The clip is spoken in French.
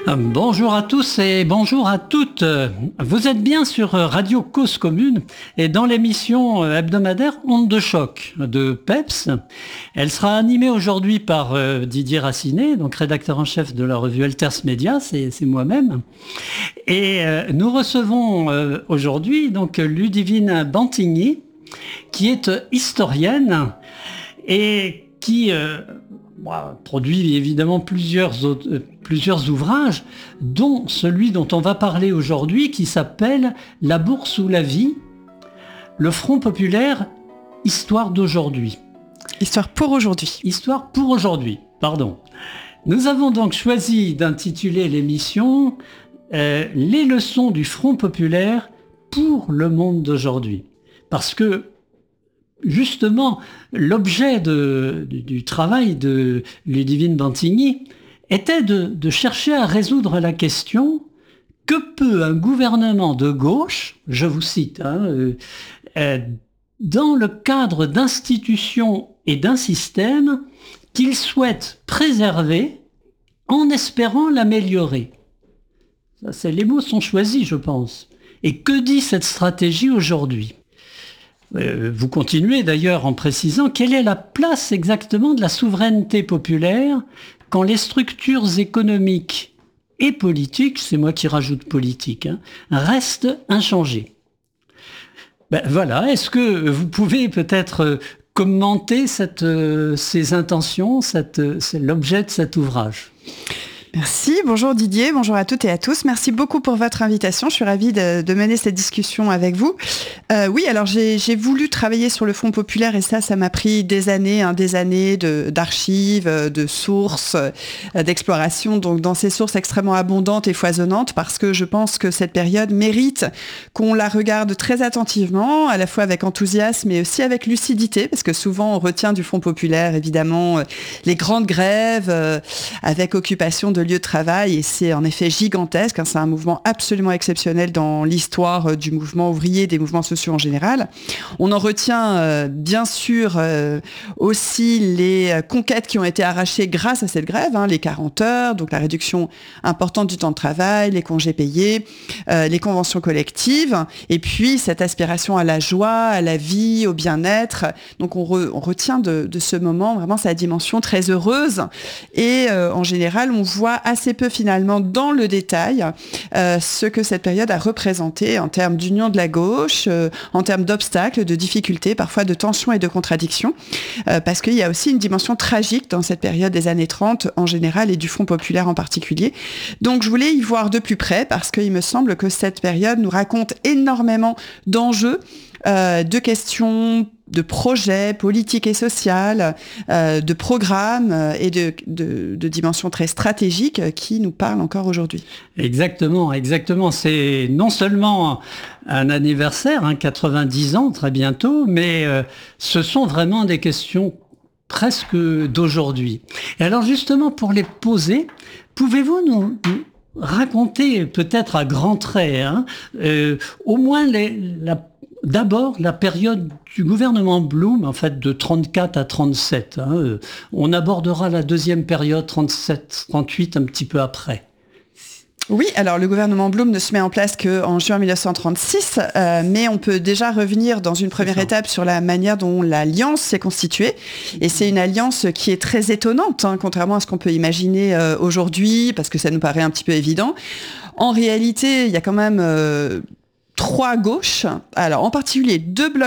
Bonjour à tous et bonjour à toutes. Vous êtes bien sur Radio Cause Commune et dans l'émission hebdomadaire Onde de choc de PEPS. Elle sera animée aujourd'hui par Didier Racinet, donc rédacteur en chef de la revue Alters Media, c'est moi-même. Et nous recevons aujourd'hui donc Ludivine Bantigny, qui est historienne et qui produit évidemment plusieurs ouvrages, dont celui dont on va parler aujourd'hui, qui s'appelle « La bourse ou la vie, le Front populaire, histoire d'aujourd'hui ». Histoire pour aujourd'hui. Histoire pour aujourd'hui, pardon. Nous avons donc choisi d'intituler l'émission Les leçons du Front populaire pour le monde d'aujourd'hui. Parce que justement, l'objet du travail de Ludivine Bantigny était de chercher à résoudre la question: que peut un gouvernement de gauche, je vous cite, dans le cadre d'institutions et d'un système qu'il souhaite préserver en espérant l'améliorer. Les mots sont choisis, je pense. Et que dit cette stratégie aujourd'hui ? Vous continuez d'ailleurs en précisant quelle est la place exactement de la souveraineté populaire quand les structures économiques et politiques, c'est moi qui rajoute politique, restent inchangées. Voilà, est-ce que vous pouvez peut-être commenter ces intentions, c'est l'objet de cet ouvrage ? Merci, bonjour Didier, bonjour à toutes et à tous. Merci beaucoup pour votre invitation, je suis ravie de mener cette discussion avec vous. Oui, alors j'ai voulu travailler sur le Front populaire et ça m'a pris des années d'archives, de sources, d'exploration, donc dans ces sources extrêmement abondantes et foisonnantes, parce que je pense que cette période mérite qu'on la regarde très attentivement, à la fois avec enthousiasme mais aussi avec lucidité, parce que souvent on retient du Front populaire évidemment les grandes grèves avec occupation de lieux de travail, et c'est en effet gigantesque, c'est un mouvement absolument exceptionnel dans l'histoire du mouvement ouvrier, des mouvements sociaux en général. On en retient bien sûr aussi les conquêtes qui ont été arrachées grâce à cette grève, les 40 heures, donc la réduction importante du temps de travail, les congés payés, les conventions collectives, et puis cette aspiration à la joie, à la vie, au bien-être. Donc on retient de ce moment vraiment sa dimension très heureuse, et en général on voit assez peu finalement dans le détail ce que cette période a représenté en termes d'union de la gauche, en termes d'obstacles, de difficultés, parfois de tensions et de contradictions, parce qu'il y a aussi une dimension tragique dans cette période des années 30 en général et du Front populaire en particulier. Donc je voulais y voir de plus près parce qu'il me semble que cette période nous raconte énormément d'enjeux, de questions, de projets politiques et sociales, de programmes et de dimensions très stratégiques qui nous parlent encore aujourd'hui. Exactement. C'est non seulement un anniversaire, 90 ans très bientôt, mais ce sont vraiment des questions presque d'aujourd'hui. Et alors justement, pour les poser, pouvez-vous nous raconter peut-être à grands traits, au moins d'abord, la période du gouvernement Blum, en fait, de 34 à 37. On abordera la deuxième période, 37-38, un petit peu après. Oui, alors le gouvernement Blum ne se met en place qu'en juin 1936, mais on peut déjà revenir dans une première étape sur la manière dont l'alliance s'est constituée. Et c'est une alliance qui est très étonnante, contrairement à ce qu'on peut imaginer aujourd'hui, parce que ça nous paraît un petit peu évident. En réalité, il y a quand même 3 gauches, alors en particulier 2 blocs